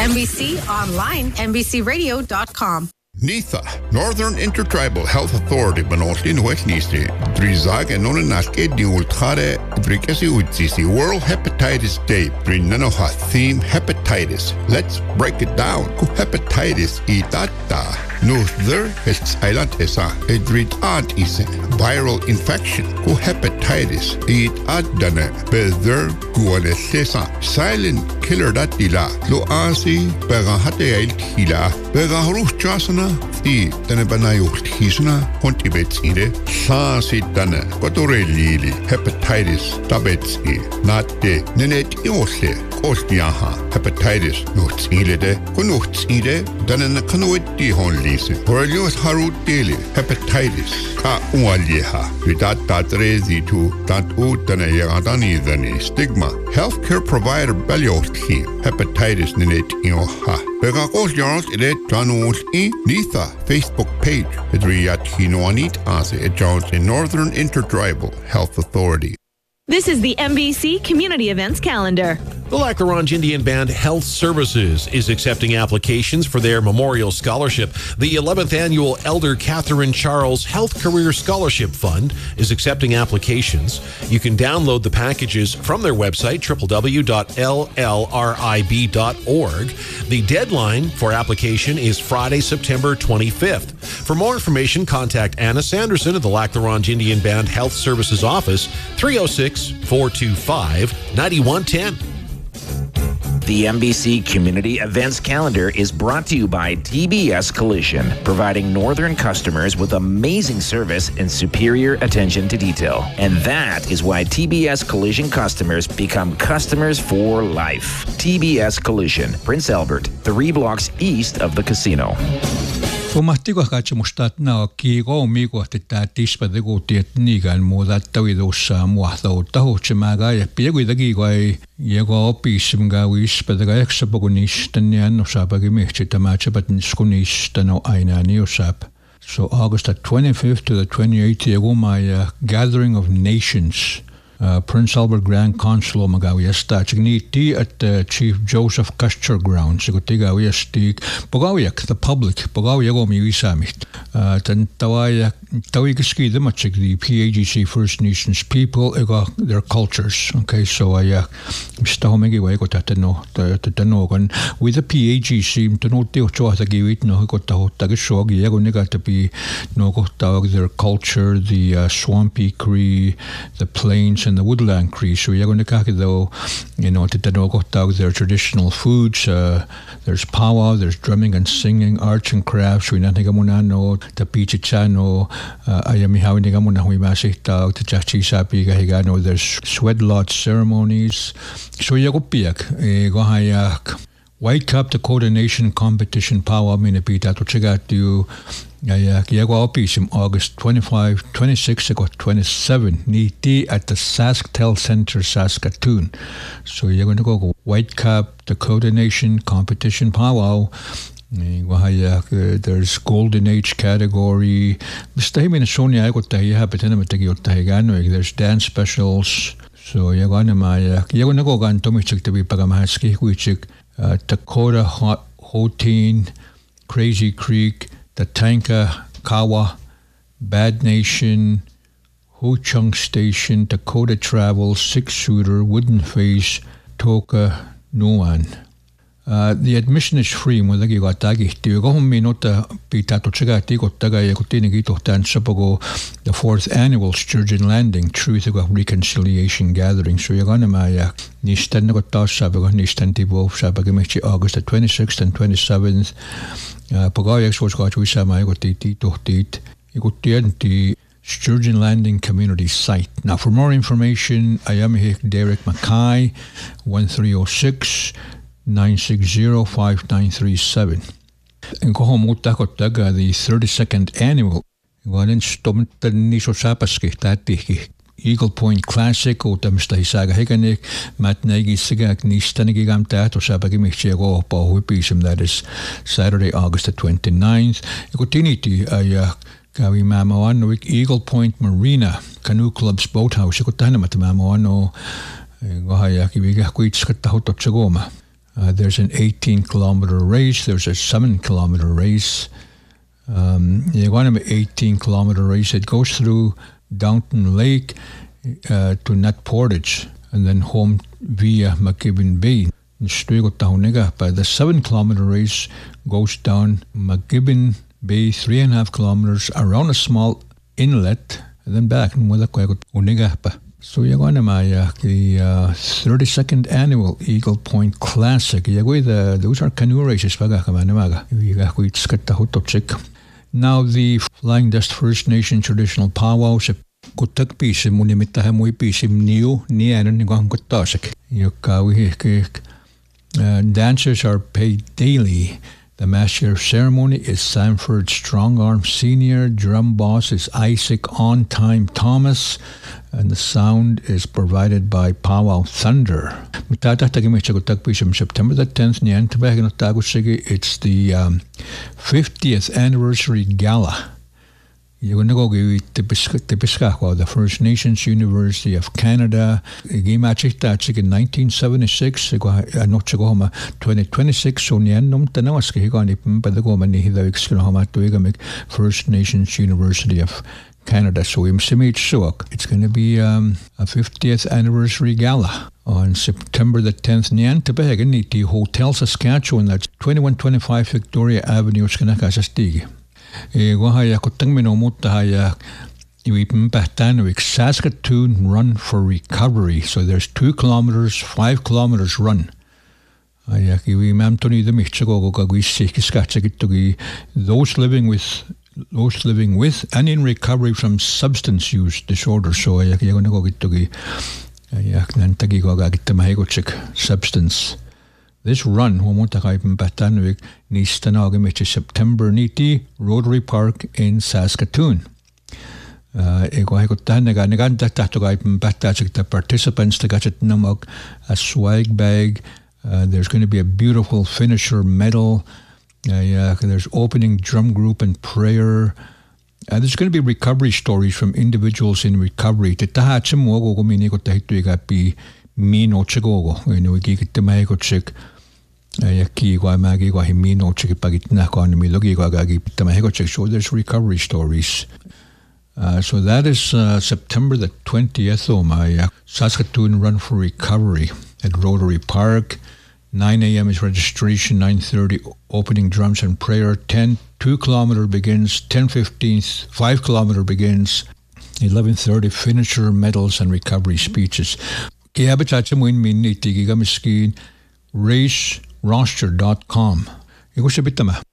NBC online, NBCRadio.com. NITHA, Northern Intertribal Health Authority Banolin Westnisi, Drizag and Nonaske Diultare, Drikasi Utsisi, World Hepatitis Day, Brinanoha theme hepatitis. Let's break it down. Hepatitis itata. Nuther is silent esa, edrit ad isen, viral infection. Hepatitis it adane, bezer guanesesa, silent killer datila, loasi, berahate el hila, berahuch jasana. I denne banayult hisna hontibets ide saasi denne kotorelili hepatitis tabets I natte nenet iosle kostiaha hepatitis nuts ilede kunuts ide denne kanoetti honlise orelios harut dele hepatitis ka ualieha vidat tatrezi tu dat utane yagadani dane stigma healthcare provider beliosti hepatitis nenet ioha Begakos Jarls ide Tanuos I NITHA Facebook page Adriat Hinoanit Ase at Jones in Northern Intertribal Health Authority. This is the NBC Community Events Calendar. The Lac La Ronge Indian Band Health Services is accepting applications for their Memorial Scholarship. The 11th Annual Elder Catherine Charles Health Career Scholarship Fund is accepting applications. You can download the packages from their website, www.llrib.org. The deadline for application is Friday, September 25th. For more information, contact Anna Sanderson of the Lac La Ronge Indian Band Health Services Office, 306-425-9110. The NBC Community Events Calendar is brought to you by TBS Collision, providing Northern customers with amazing service and superior attention to detail. And that is why TBS Collision customers become customers for life. TBS Collision, Prince Albert, 3 blocks east of the casino. Fumahtiko kaatsi mustaatnaa kiiko miikohtittaa tispatikuutiet niikan muuta tavidussa muahtau tahutsemaaga ja piekuitakiikoi joko opissimga wispataka eksapokunisten ja annosaapaki mihtsitamaatsepatinskunistenno ainaani osap. So August the 25th to the 28th yagumaya Gathering of Nations. Prince Albert Grand Council magawiasta chigniti at Chief Joseph Custer grounds sigutigawiasti pogawiak the public pogawiago miwisamit tan tawaya tawigiski the PAGC First Nations people their cultures. Okay, so mistahomegi wego tatano with the PAGC tano teo choata giwit no gotaho tagishogi yago negatapi no gotawag their culture, the Swampy Cree, the plains and the woodland Cree. So you're going to kaki though, to their traditional foods. There's powwow, there's drumming and singing, arts and crafts. We nantigamunano, the pichichano, ayamihawigamuna huimasita, the chachisapi gahigano. There's sweat lodge ceremonies. So yagopiak, gohayak. White Cup Dakota Nation Competition Powwow Minipita to check out you. August 25, 26, 27, Niti at the SaskTel Center, Saskatoon. So you're going to go White Cup Dakota Nation Competition Powwow. There's Golden Age category. There's dance specials. So you're going to go on Tomichik to be Pagamahaski, which Dakota Hoteen, Crazy Creek, the Tanka, Kawa, Bad Nation, Ho Chung Station, Dakota Travel, Six Shooter, Wooden Face, Toka, Nuan. The admission is free. The 4th Annual Sturgeon Landing Truth of Reconciliation Gathering. So you're going to August the 26th and 27th. The Sturgeon Landing Community Site. Now, for more information, I am here, Derek Mackay, 1306-960-5937. And go home with the 32nd Annual Eagle Point Classic o tamsta hisaga hekanik matnegi sigak nistanigi gamta to sabagi michego po hupism. That is Saturday, August the 29th. Ikotiniti gawi mamawano Eagle Point Marina Canoe Club's Boathouse. Ikotana matamamawano gohaya kibiga kuitskata hototsagoma. There's an 18-kilometer race. There's a 7-kilometer race. You want an 18-kilometer race. It goes through Downton Lake to Nut Portage and then home via McKibben Bay. But the 7-kilometer race goes down McKibben Bay, 3.5 kilometers around a small inlet and then back. So you're going to the 32nd annual Eagle Point Classic. Those are canoe races. Now the Flying Dust First Nation traditional powwows. Dancers are paid daily. The master of ceremony is Sanford Strongarm Sr. Drum boss is Isaac On Time Thomas. And the sound is provided by Powwow Thunder. September the 10th, it's the 50th anniversary gala. You're going to go the First Nations University of Canada. In 1976, 2026, so First Nations University of Canada. So it's going to be a 50th anniversary gala on September the 10th. Nyan Tabahaganiti Hotel Saskatchewan, that's 2125 Victoria Avenue, Skanakasastigi. Saskatoon Run for Recovery. So there's 2 kilometers, 5 kilometers run. Those living with and in recovery from substance use disorder. So you're going to go get substance. This run, September niti Rotary Park in Saskatoon. The participants got a swag bag. There's going to be a beautiful finisher medal. There's opening drum group and prayer. There's going to be recovery stories from individuals in recovery. So there's recovery stories. So that is September the 20th, Saskatoon Run for Recovery at Rotary Park. 9 a.m. is registration, 9:30 opening drums and prayer, 2-kilometer begins, 10:15 5-kilometer begins, 11:30 finisher medals and recovery speeches. RaceRoster.com.